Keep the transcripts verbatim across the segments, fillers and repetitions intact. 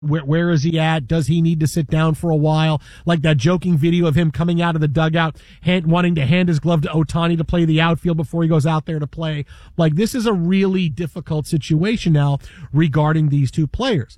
Where, where is he at? Does he need to sit down for a while? Like that joking video of him coming out of the dugout, hand, wanting to hand his glove to Ohtani to play the outfield before he goes out there to play. Like, this is a really difficult situation now regarding these two players.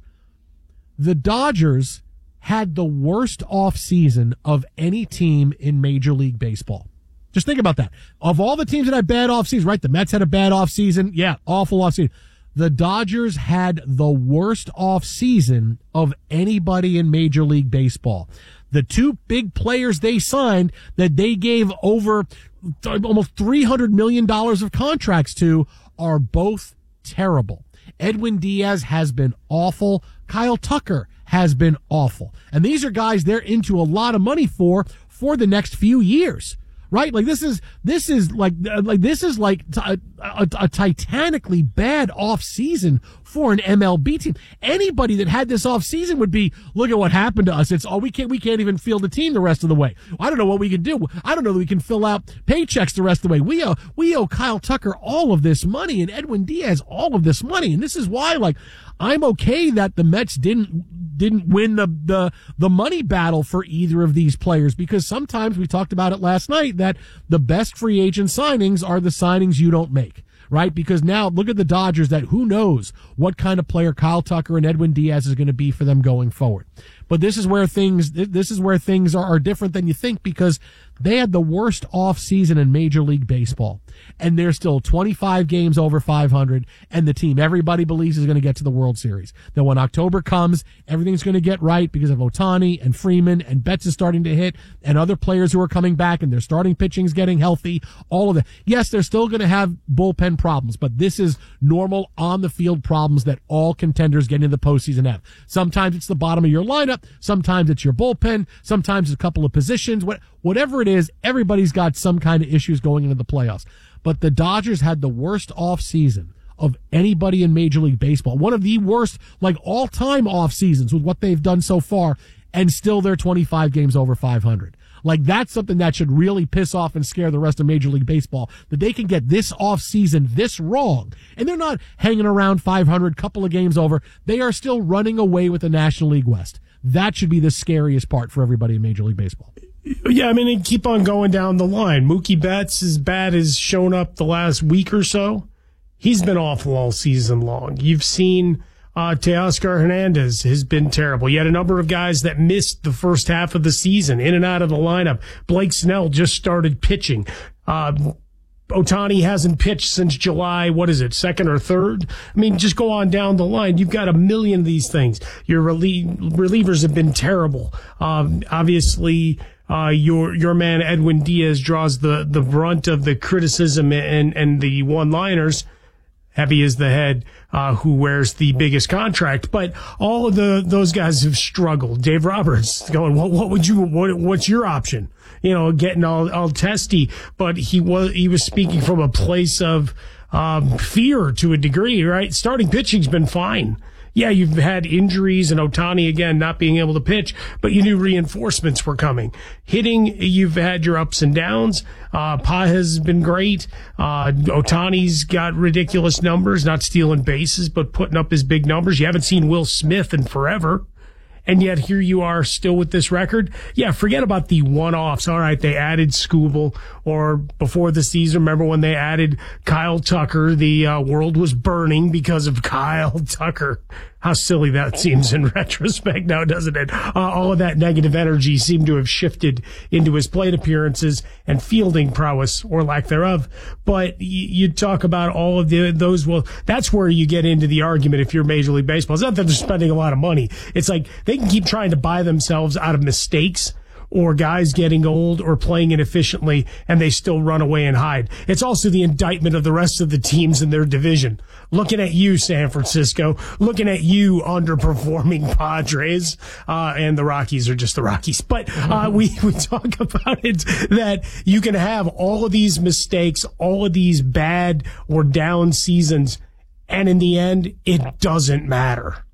The Dodgers had the worst offseason of any team in Major League Baseball. Just think about that. Of all the teams that had bad offseasons, right? The Mets had a bad offseason. Yeah, awful offseason. The Dodgers had the worst offseason of anybody in Major League Baseball. The two big players they signed that they gave over almost three hundred million dollars of contracts to are both terrible. Edwin Diaz has been awful. Kyle Tucker has been awful. And these are guys they're into a lot of money for, for the next few years. Right? Like this is, this is like, like this is like a, a, a titanically bad off season for an M L B team. Anybody that had this off season would be, look at what happened to us. It's, oh, we can't, we can't even field the team the rest of the way. I don't know what we can do. I don't know that we can fill out paychecks the rest of the way. We owe, we owe Kyle Tucker all of this money and Edwin Diaz all of this money. And this is why, like, I'm okay that the Mets didn't, didn't win the, the, the money battle for either of these players, because sometimes we talked about it last night that the best free agent signings are the signings you don't make, right? Because now look at the Dodgers, that who knows what kind of player Kyle Tucker and Edwin Diaz is going to be for them going forward. But this is where things, this is where things are, are different than you think, because they had the worst off season in Major League Baseball, and they're still twenty-five games over five hundred, and the team everybody believes is going to get to the World Series. That when October comes, everything's going to get right because of Ohtani and Freeman, and Betts is starting to hit, and other players who are coming back, and their starting pitching's getting healthy, all of that. Yes, they're still going to have bullpen problems, but this is normal on-the-field problems that all contenders getting into the postseason have. Sometimes it's the bottom of your lineup, sometimes it's your bullpen, sometimes it's a couple of positions, what, whatever it is, everybody's got some kind of issues going into the playoffs. But the Dodgers had the worst off season of anybody in Major League Baseball. One of the worst, like, all-time off seasons with what they've done so far, and still they're twenty-five games over five hundred. Like, that's something that should really piss off and scare the rest of Major League Baseball, that they can get this off season this wrong. And they're not hanging around five hundred, couple of games over. They are still running away with the National League West. That should be the scariest part for everybody in Major League Baseball. Yeah, I mean, they keep on going down the line. Mookie Betts, as bad as shown up the last week or so, he's been awful all season long. You've seen uh, Teoscar Hernandez has been terrible. You had a number of guys that missed the first half of the season, in and out of the lineup. Blake Snell just started pitching. Uh, Ohtani hasn't pitched since July, what is it, second or third? I mean, just go on down the line. You've got a million of these things. Your relie- relievers have been terrible. Um, obviously, uh, your your man Edwin Diaz draws the, the brunt of the criticism and, and the one-liners. Heavy is the head uh, who wears the biggest contract. But all of the those guys have struggled. Dave Roberts going, what, what would you, what, what's your option? You know, getting all, all testy. But he was, he was speaking from a place of um, fear to a degree, right? Starting pitching's been fine. Yeah, you've had injuries and Ohtani, again, not being able to pitch, but you knew reinforcements were coming. Hitting, you've had your ups and downs. Uh, Pa has been great. Uh, Ohtani's got ridiculous numbers, not stealing bases, but putting up his big numbers. You haven't seen Will Smith in forever. And yet here you are still with this record. Yeah, forget about the one-offs. All right, they added Skubal, or before the season, remember when they added Kyle Tucker? The uh, world was burning because of Kyle Tucker. How silly that seems in retrospect now, doesn't it? Uh, all of that negative energy seemed to have shifted into his plate appearances and fielding prowess, or lack thereof. But you, you talk about all of the, those, well, that's where you get into the argument if you're Major League Baseball. It's not that they're spending a lot of money. It's like they can keep trying to buy themselves out of mistakes, or guys getting old or playing inefficiently, and they still run away and hide. It's also the indictment of the rest of the teams in their division. Looking at you, San Francisco. Looking at you, underperforming Padres. Uh, and the Rockies are just the Rockies. But uh, we, we talk about it, that you can have all of these mistakes, all of these bad or down seasons, and in the end, it doesn't matter.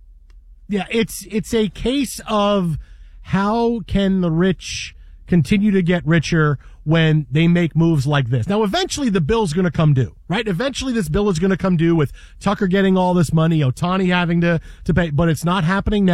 Yeah, it's it's a case of how can the rich continue to get richer when they make moves like this. Now, eventually the bill's going to come due, right? Eventually this bill is going to come due with Tucker getting all this money, Ohtani having to, to pay, but it's not happening now.